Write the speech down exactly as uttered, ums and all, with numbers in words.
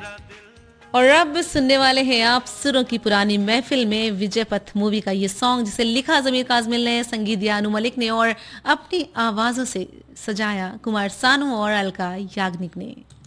और अब सुनने वाले हैं आप सुरों की पुरानी महफिल में विजय पथ मूवी का ये सॉन्ग, जिसे लिखा जमीर काजमिल ने, संगीत दिया अनु मलिक ने और अपनी आवाजों से सजाया कुमार सानू और अलका याग्निक ने।